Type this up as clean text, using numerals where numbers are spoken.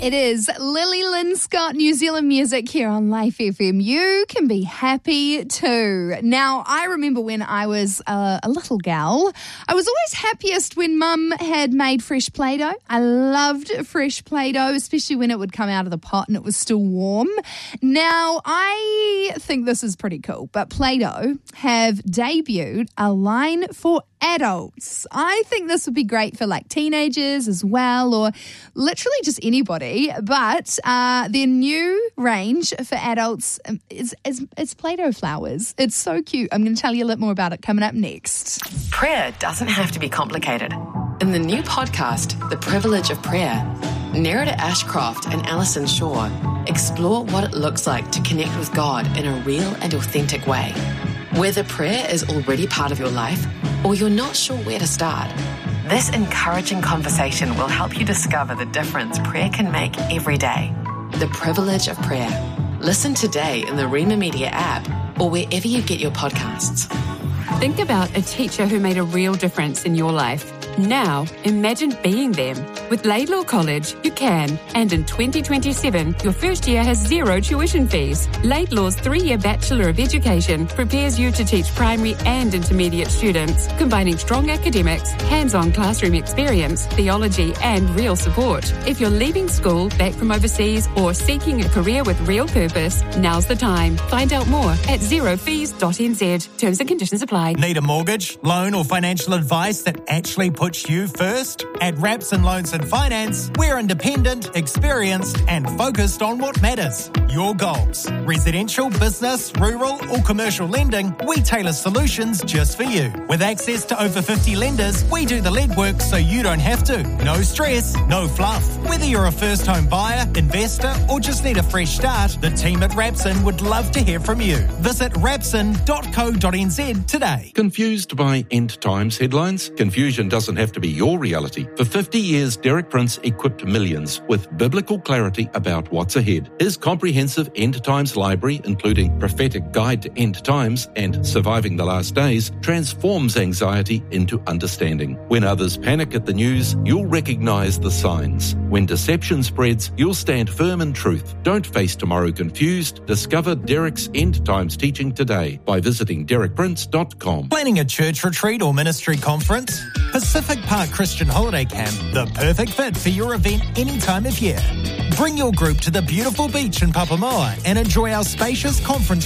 It is Lily Lynn Scott, New Zealand Music here on Life FM. You can be happy too. Now, I remember when I was a little gal, I was always happiest when Mum had made fresh Play-Doh. I loved fresh Play-Doh, especially when it would come out of the pot and it was still warm. Now, I think this is pretty cool, but Play-Doh have debuted a line for adults. I think this would be great for like teenagers as well, or literally just anybody. But their new range for adults is Play-Doh flowers. It's so cute. I'm going to tell you a little more about it coming up next. Prayer doesn't have to be complicated. In the new podcast, The Privilege of Prayer, Nerida Ashcroft and Alison Shaw explore what it looks like to connect with God in a real and authentic way. Whether prayer is already part of your life or you're not sure where to start, this encouraging conversation will help you discover the difference prayer can make every day. The Privilege of Prayer. Listen today in the Rema Media app or wherever you get your podcasts. Think about a teacher who made a real difference in your life. Now, imagine being them. With Laidlaw College, you can. And in 2027, your first year has zero tuition fees. Laidlaw's 3-year Bachelor of Education prepares you to teach primary and intermediate students, combining strong academics, hands-on classroom experience, theology, and real support. If you're leaving school, back from overseas, or seeking a career with real purpose, now's the time. Find out more at zerofees.nz. Terms and conditions apply. Need a mortgage, loan or financial advice that actually puts you first? At Rapson Loans and Finance, we're independent, experienced and focused on what matters. Your goals. Residential, business, rural or commercial lending, we tailor solutions just for you. With access to over 50 lenders, we do the legwork so you don't have to. No stress, no fluff. Whether you're a first home buyer, investor or just need a fresh start, the team at Rapson would love to hear from you. Visit rapson.co.nz today. Confused by end times headlines? Confusion doesn't have to be your reality. For 50 years, Derek Prince equipped millions with biblical clarity about what's ahead. His comprehensive end times library, including Prophetic Guide to End Times and Surviving the Last Days, transforms anxiety into understanding. When others panic at the news, you'll recognize the signs. When deception spreads, you'll stand firm in truth. Don't face tomorrow confused. Discover Derek's end times teaching today by visiting derekprince.com. Planning a church retreat or ministry conference? Pacific Park Christian Holiday Camp, the perfect fit for your event any time of year. Bring your group to the beautiful beach in Papamoa and enjoy our spacious conference